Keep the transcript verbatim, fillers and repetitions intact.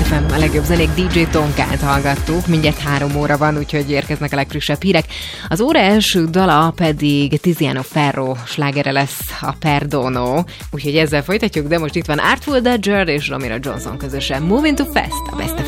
ef em, a legjobb zenék, dé dzsé Tonkát hallgattuk, mindjárt három óra van, úgyhogy érkeznek a legfrissebb hírek. Az óra első dala pedig Tiziano Ferro slágere lesz, a Perdono, úgyhogy ezzel folytatjuk, de most itt van Artful Dodger és Romero Johnson közösen. Moving Too Fast, a Best